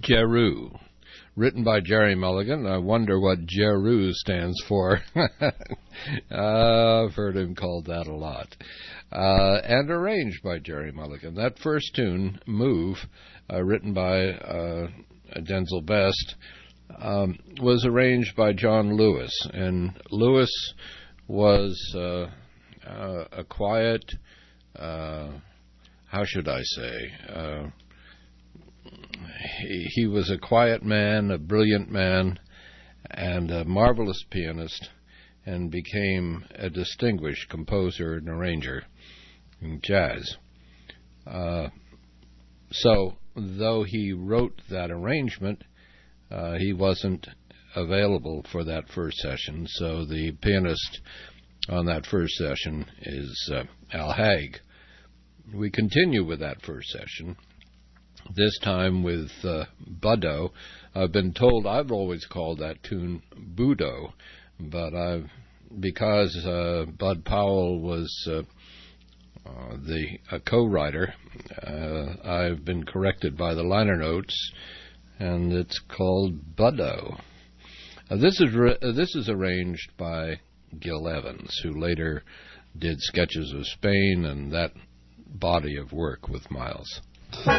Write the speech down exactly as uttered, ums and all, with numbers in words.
Jeru, written by Jerry Mulligan. I wonder what Jeru stands for. uh, I've heard him called that a lot. Uh, and arranged by Jerry Mulligan. That first tune, Move, uh, written by uh, Denzel Best, um, was arranged by John Lewis. And Lewis was uh, uh, a quiet, uh, how should I say, uh, he, he was a quiet man, a brilliant man, and a marvelous pianist, and became a distinguished composer and arranger in jazz. Uh, so, though he wrote that arrangement, uh, he wasn't available for that first session, so the pianist on that first session is uh, Al Haig. We continue with that first session, this time with uh, Buddo. I've been told I've always called that tune Budo, but I've, because uh, Bud Powell was uh, uh, the uh, co-writer, uh, I've been corrected by the liner notes, and it's called Buddo. Uh, this is re- uh, this is arranged by Gil Evans, who later did Sketches of Spain and that body of work with Miles.